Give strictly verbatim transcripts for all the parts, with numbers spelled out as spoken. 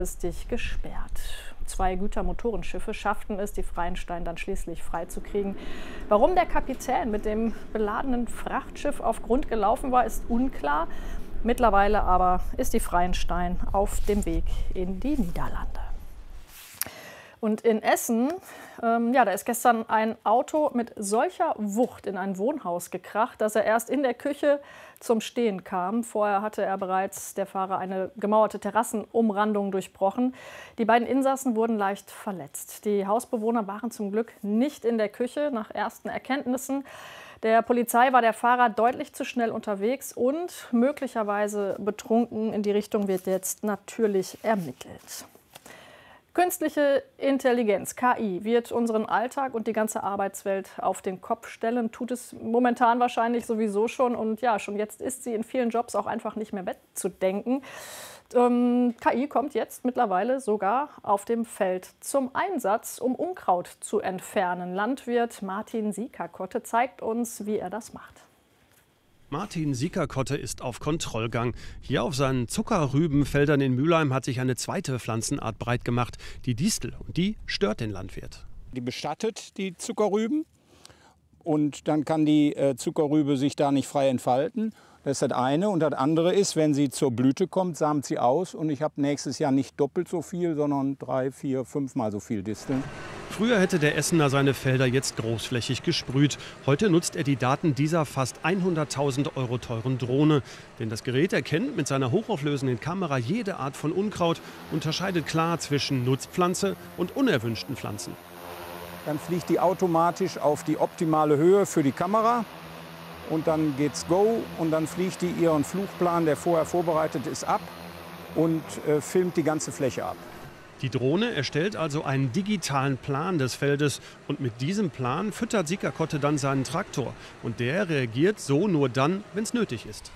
Kurzfristig gesperrt. Zwei Gütermotorenschiffe schafften es, die Freienstein dann schließlich freizukriegen. Warum der Kapitän mit dem beladenen Frachtschiff auf Grund gelaufen war, ist unklar. Mittlerweile aber ist die Freienstein auf dem Weg in die Niederlande. Und in Essen, ähm, ja, da ist gestern ein Auto mit solcher Wucht in ein Wohnhaus gekracht, dass er erst in der Küche zum Stehen kam. Vorher hatte er bereits, der Fahrer, eine gemauerte Terrassenumrandung durchbrochen. Die beiden Insassen wurden leicht verletzt. Die Hausbewohner waren zum Glück nicht in der Küche, nach ersten Erkenntnissen. Der Polizei war der Fahrer deutlich zu schnell unterwegs und möglicherweise betrunken. In die Richtung wird jetzt natürlich ermittelt. Künstliche Intelligenz, K I, wird unseren Alltag und die ganze Arbeitswelt auf den Kopf stellen. Tut es momentan wahrscheinlich sowieso schon. Und ja, schon jetzt ist sie in vielen Jobs auch einfach nicht mehr wegzudenken. Ähm, K I kommt jetzt mittlerweile sogar auf dem Feld zum Einsatz, um Unkraut zu entfernen. Landwirt Martin Siekerkotte zeigt uns, wie er das macht. Martin Siekerkotte ist auf Kontrollgang. Hier auf seinen Zuckerrübenfeldern in Mülheim hat sich eine zweite Pflanzenart breit gemacht, die Distel. Und die stört den Landwirt. Die bestattet die Zuckerrüben und dann kann die äh, Zuckerrübe sich da nicht frei entfalten. Das ist das eine. Und das andere ist, wenn sie zur Blüte kommt, samt sie aus. Und ich habe nächstes Jahr nicht doppelt so viel, sondern drei, vier, fünfmal so viel Disteln. Früher hätte der Essener seine Felder jetzt großflächig gesprüht. Heute nutzt er die Daten dieser fast hunderttausend Euro teuren Drohne. Denn das Gerät erkennt mit seiner hochauflösenden Kamera jede Art von Unkraut, unterscheidet klar zwischen Nutzpflanze und unerwünschten Pflanzen. Dann fliegt die automatisch auf die optimale Höhe für die Kamera. Und dann geht's go und dann fliegt die ihren Flugplan, der vorher vorbereitet ist, ab und äh, filmt die ganze Fläche ab. Die Drohne erstellt also einen digitalen Plan des Feldes und mit diesem Plan füttert Siekerkotte dann seinen Traktor. Und der reagiert so nur dann, wenn es nötig ist.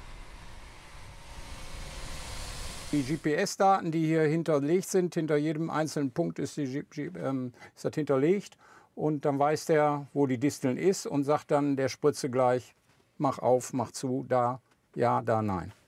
Die G P S-Daten, die hier hinterlegt sind, hinter jedem einzelnen Punkt ist, die, ähm, ist das hinterlegt. Und dann weiß der, wo die Disteln ist und sagt dann der Spritze gleich, mach auf, mach zu, da, ja, da, nein.